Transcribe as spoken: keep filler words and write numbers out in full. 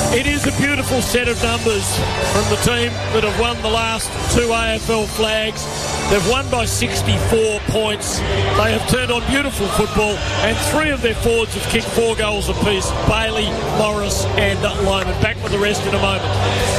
It is a beautiful set of numbers from the team that have won the last two A F L flags. They've won by sixty-four points. They have turned on beautiful football, and three of their forwards have kicked four goals apiece. Bailey, Morris and Lohmann. Back with the rest in a moment.